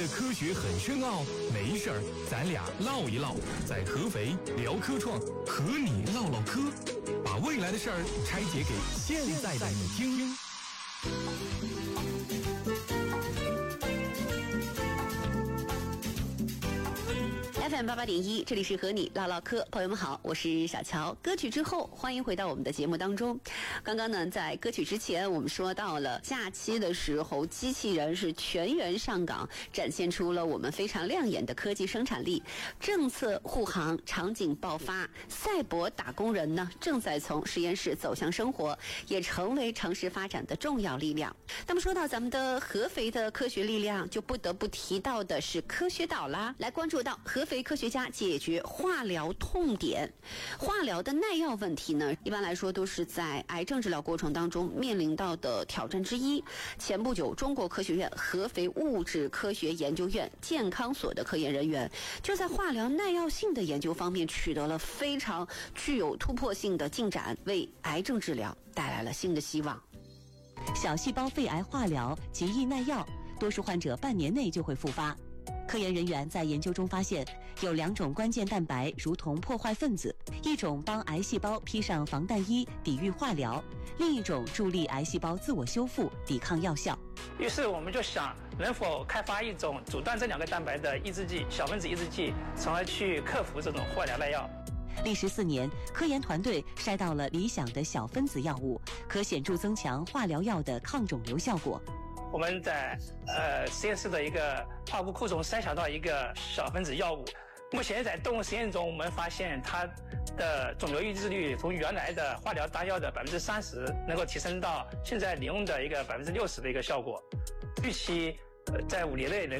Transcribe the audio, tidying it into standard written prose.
的科学很深奥，没事儿咱俩唠一唠，在合肥聊科创，和你唠唠嗑，把未来的事儿拆解给现在的你听。 FM 88.1，这里是和你唠唠嗑，朋友们好，我是小乔。歌曲之后，欢迎回到我们的节目当中。刚刚呢，在歌曲之前，我们说到了假期的时候，机器人是全员上岗，展现出了我们非常亮眼的科技生产力。政策护航，场景爆发，赛博打工人呢，正在从实验室走向生活，也成为城市发展的重要力量。那么说到咱们的合肥的科学力量，就不得不提到的是科学岛啦。来关注到合肥科学家解决化疗痛点。化疗的耐药问题呢，一般来说都是在癌症治疗过程当中面临到的挑战之一。前不久，中国科学院合肥物质科学研究院健康所的科研人员就在化疗耐药性的研究方面取得了非常具有突破性的进展，为癌症治疗带来了新的希望。 小细胞肺癌化疗极易耐药，多数患者半年内就会复发。科研人员在研究中发现，有2种关键蛋白如同破坏分子，一种帮癌细胞披上防弹衣抵御化疗，另一种助力癌细胞自我修复抵抗药效。 于是我们就想，能否开发一种阻断这2个蛋白的抑制剂，小分子抑制剂，从而去克服这种化疗耐药。 历时4年，科研团队筛到了理想的小分子药物，可显著增强化疗药的抗肿瘤效果。 我们在实验室的一个化物库中筛选到一个小分子药物，目前在动物实验中，我们发现它的肿瘤抑制率从原来的化疗单药的30%，能够提升到现在利用的一个60%的一个效果。预期在5年内能